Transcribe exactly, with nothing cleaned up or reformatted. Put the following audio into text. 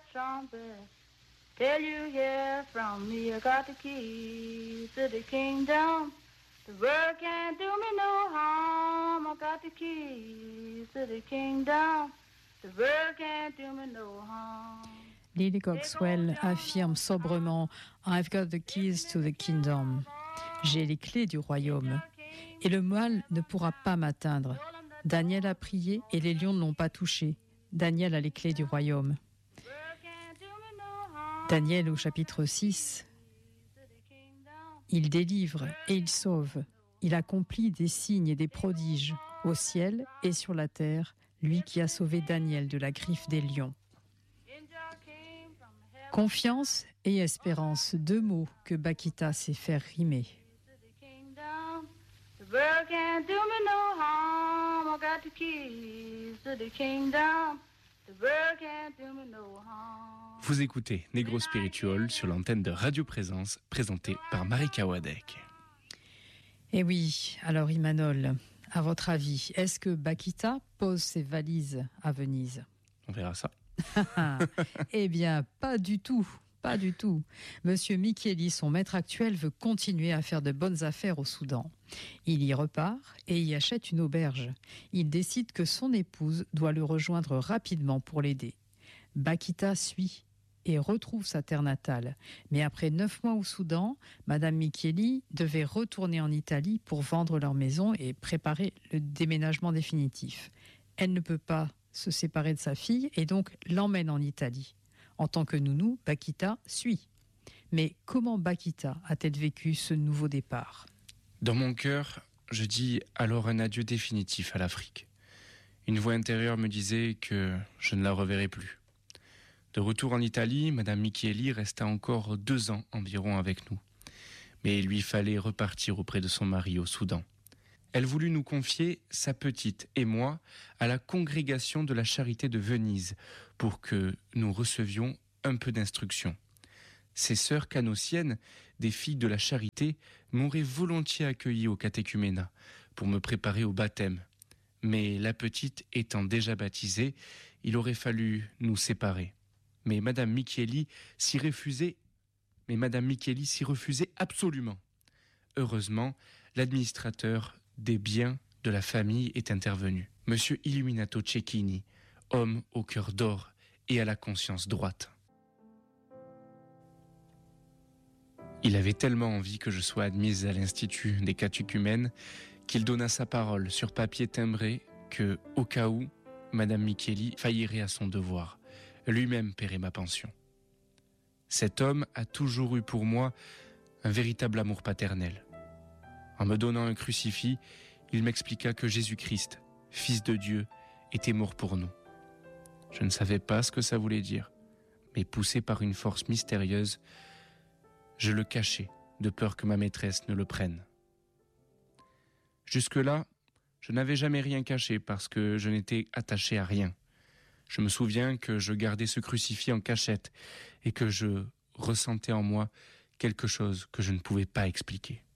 trumpet. Till you hear from me, I got the keys to the kingdom. The world can't do me no harm. I got the keys to the kingdom. The world can't do me no harm. Lily Coxwell affirme sobrement « I've got the keys to the kingdom ». J'ai les clés du royaume. Et le mal ne pourra pas m'atteindre. Daniel a prié et les lions ne l'ont pas touché. Daniel a les clés du royaume. Daniel au chapitre six, il délivre et il sauve. Il accomplit des signes et des prodiges au ciel et sur la terre, lui qui a sauvé Daniel de la griffe des lions. Confiance et espérance, deux mots que Bakita sait faire rimer. Vous écoutez Negro Spiritual sur l'antenne de Radio Présence, présentée par Marika Wadek. Eh oui, alors Imanol, à votre avis, est-ce que Bakita pose ses valises à Venise ? On verra ça. Eh bien, pas du tout, pas du tout. Monsieur Micheli, son maître actuel, veut continuer à faire de bonnes affaires au Soudan. Il y repart et y achète une auberge. Il décide que son épouse doit le rejoindre rapidement pour l'aider. Bakita suit et retrouve sa terre natale. Mais après neuf mois au Soudan, Madame Micheli devait retourner en Italie pour vendre leur maison et préparer le déménagement définitif. Elle ne peut pas se séparer de sa fille et donc l'emmène en Italie. En tant que nounou, Bakita suit. Mais comment Bakita a-t-elle vécu ce nouveau départ ? Dans mon cœur, je dis alors un adieu définitif à l'Afrique. Une voix intérieure me disait que je ne la reverrai plus. De retour en Italie, Madame Micheli resta encore deux ans environ avec nous. Mais il lui fallait repartir auprès de son mari au Soudan. Elle voulut nous confier, sa petite et moi, à la congrégation de la Charité de Venise pour que nous recevions un peu d'instruction. Ces sœurs canossiennes, des filles de la Charité, m'auraient volontiers accueilli au catéchuménat pour me préparer au baptême. Mais la petite étant déjà baptisée, il aurait fallu nous séparer. Mais Madame Micheli s'y refusait, mais Madame Micheli s'y refusait absolument. Heureusement, l'administrateur des biens de la famille est intervenu. Monsieur Illuminato Cecchini, homme au cœur d'or et à la conscience droite. Il avait tellement envie que je sois admise à l'Institut des catéchumènes qu'il donna sa parole sur papier timbré que, au cas où, Madame Micheli faillirait à son devoir, lui-même paierait ma pension. Cet homme a toujours eu pour moi un véritable amour paternel. En me donnant un crucifix, il m'expliqua que Jésus-Christ, Fils de Dieu, était mort pour nous. Je ne savais pas ce que ça voulait dire, mais poussé par une force mystérieuse, je le cachais, de peur que ma maîtresse ne le prenne. Jusque-là, je n'avais jamais rien caché parce que je n'étais attaché à rien. Je me souviens que je gardais ce crucifix en cachette et que je ressentais en moi quelque chose que je ne pouvais pas expliquer.